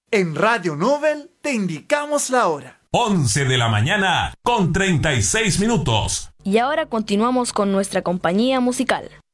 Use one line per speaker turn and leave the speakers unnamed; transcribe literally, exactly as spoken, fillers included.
En Radio Nobel te indicamos la hora.
once de la mañana con treinta y seis minutos.
Y ahora continuamos con nuestra compañía musical.